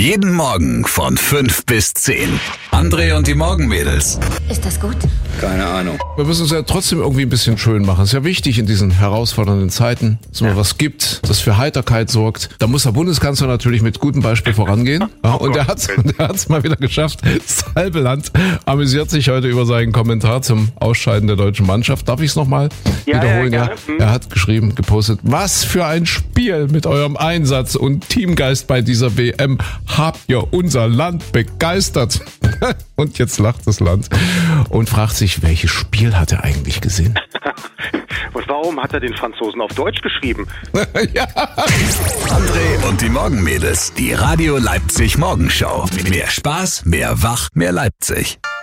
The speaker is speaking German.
Jeden Morgen von 5 bis 10. André und die Morgenmädels. Ist das gut? Keine Ahnung. Wir müssen es ja trotzdem irgendwie ein bisschen schön machen. Ist ja wichtig in diesen herausfordernden Zeiten, dass man was gibt, das für Heiterkeit sorgt. Da muss der Bundeskanzler natürlich mit gutem Beispiel vorangehen. Ja, und er hat's mal wieder geschafft. Das halbe Land amüsiert sich heute über seinen Kommentar zum Ausscheiden der deutschen Mannschaft. Darf ich es nochmal wiederholen? Ja, er hat geschrieben, gepostet, was für ein Spiel mit eurem Einsatz und Teamgeist bei dieser WM. Habt ihr unser Land begeistert? Und jetzt lacht das Land und fragt sich, welches Spiel hat er eigentlich gesehen? Und warum hat er den Franzosen auf Deutsch geschrieben? Ja. André und die Morgenmädels. Die Radio Leipzig Morgenshow. Mehr Spaß, mehr Wach, mehr Leipzig.